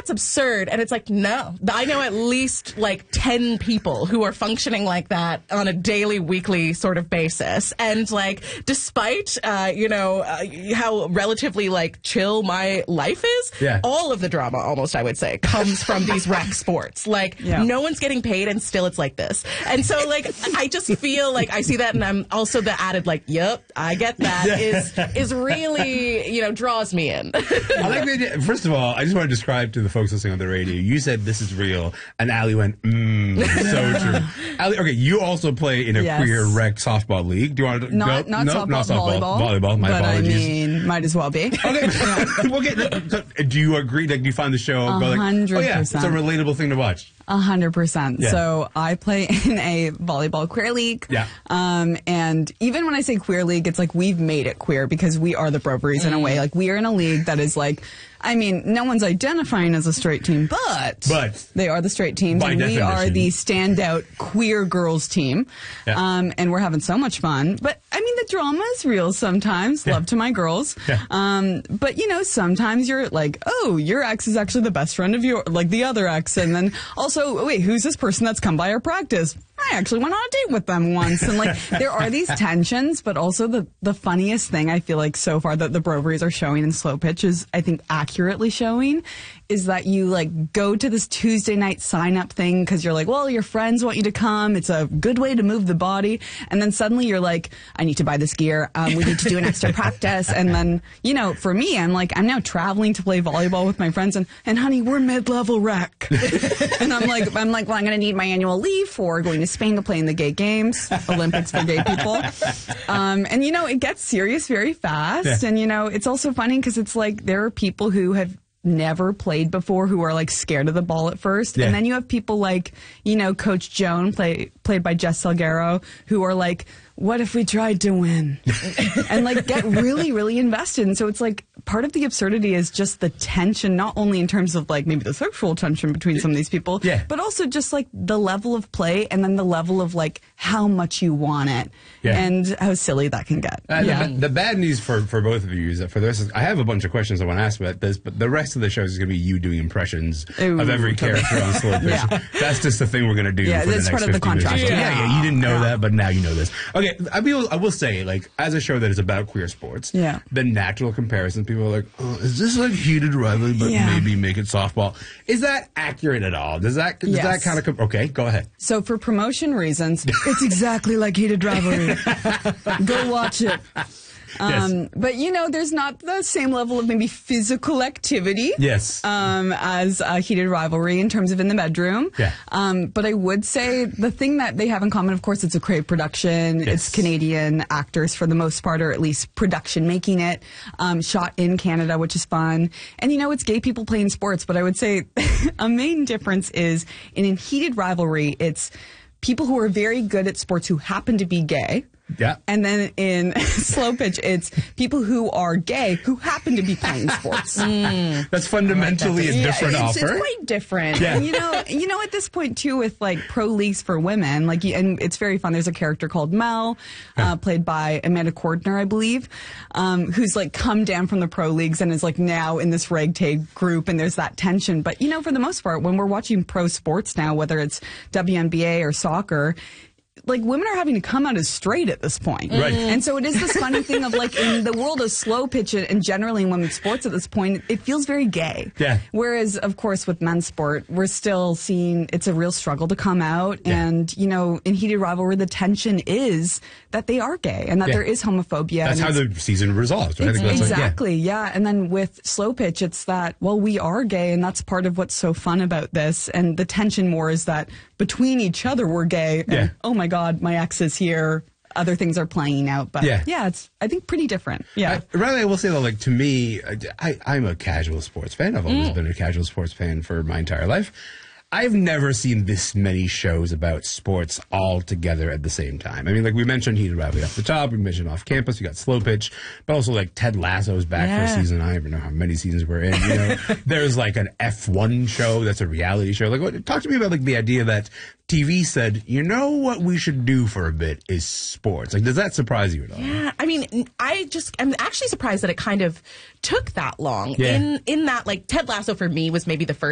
that's absurd. And it's like, no. I know at least like 10 people who are functioning like that on a daily, weekly sort of basis. And like, despite, how relatively like chill my life is, all of the drama, almost, I would say, comes from these rec sports. Like, no one's getting paid and still it's like this. And so like, I just feel like I see that, and I'm also the added like, yep, I get that, is really, draws me in. I like the idea. First of all, I just want to describe to the folks listening on the radio, you said this is real, and Allie went, so true. Allie, okay, you also play in a queer rec softball league. Do you want to not softball, volleyball, my apologies. I mean, might as well be. Okay, so, do you agree? Like, do you find the show 100%? Oh yeah, it's a relatable thing to watch. 100%. Yeah. So I play in a volleyball queer league. Yeah. And even when I say queer league, it's like we've made it queer because we are the Bro-Breeze in a way. Like, we are in a league that is like, I mean, no one's identifying as a straight team, but they are the straight teams, and we are the standout queer girls team. Yeah. And we're having so much fun. But I mean, the drama is real sometimes. Love to my girls. Yeah. But sometimes you're like, oh, your ex is actually the best friend of the other ex, and then also, wait, who's this person that's come by our practice? I actually went on a date with them once. And like, there are these tensions, but also the funniest thing I feel like so far that the Bro-Breeze are showing in Slow Pitch is, I think, accurately showing, is that you like go to this Tuesday night sign up thing because you're like, well, your friends want you to come. It's a good way to move the body. And then suddenly you're like, I need to buy this gear. We need to do an extra practice. And then, for me, I'm like, I'm now traveling to play volleyball with my friends, and honey, we're mid-level rec. And I'm like, well, I'm going to need my annual leave for going to Spain to play in the gay games, Olympics for gay people. And it gets serious very fast. Yeah. And it's also funny because it's like there are people who have never played before who are like scared of the ball at first. Yeah. And then you have people like, Coach Joan, played by Jess Salguero, who are like, what if we tried to win? And like get really, really invested. And so it's like part of the absurdity is just the tension, not only in terms of like maybe the sexual tension between some of these people, but also just like the level of play and then the level of like how much you want it and how silly that can get. The bad news for both of you is that for the rest I have a bunch of questions I want to ask about this, but the rest of the show is going to be you doing impressions of every character on Slow Pitch. That's just the thing we're going to do for the next 50 part of the contract. minutes. Yeah, you didn't know that, but now you know this. Okay, I will say, like, as a show that is about queer sports, the natural comparison, people are like, oh, is this like heated rivalry, but maybe make it softball? Is that accurate at all? Does that kind of... Okay, go ahead. So for promotion reasons, it's exactly like heated rivalry. Go watch it. But there's not the same level of maybe physical activity as a heated rivalry in terms of in the bedroom. But I would say the thing that they have in common, of course, it's a Crave production. It's Canadian actors for the most part, or at least production making it, shot in Canada, which is fun. And it's gay people playing sports, but I would say a main difference is in heated rivalry, it's people who are very good at sports who happen to be gay. Yeah. And then in Slow Pitch, it's people who are gay who happen to be playing sports. That's fundamentally a different offer. It's quite different. Yeah. And at this point too, with like pro leagues for women, like, and it's very fun. There's a character called Mel, played by Amanda Cordner, I believe, who's like come down from the pro leagues and is like now in this ragtag group, and there's that tension. But for the most part, when we're watching pro sports now, whether it's WNBA or soccer, like women are having to come out as straight at this point. Right. And so it is this funny thing of like in the world of Slow Pitch and generally in women's sports at this point, it feels very gay. Yeah. Whereas, of course, with men's sport, we're still seeing it's a real struggle to come out. Yeah. And, in heated rivalry, the tension is that they are gay and that there is homophobia. That's how the season resolves, right? Exactly, And then with Slow Pitch, it's that, well, we are gay, and that's part of what's so fun about this. And the tension more is that between each other, we're gay. And, oh my God, my ex is here. Other things are playing out. But it's, I think, pretty different. Yeah. Riley, I will say, though, like, to me, I'm a casual sports fan. I've always been a casual sports fan for my entire life. I've never seen this many shows about sports all together at the same time. I mean, like we mentioned Heated Rivalry off the top. We mentioned Off Campus. We got Slow Pitch. But also, like, Ted Lasso's back for a season. I don't even know how many seasons we're in. There's, like, an F1 show that's a reality show. Like, talk to me about, like, the idea that TV said, what we should do for a bit is sports. Like, does that surprise you at all? Yeah, I mean, I'm actually surprised that it kind of took that long. In that, like, Ted Lasso for me was maybe the first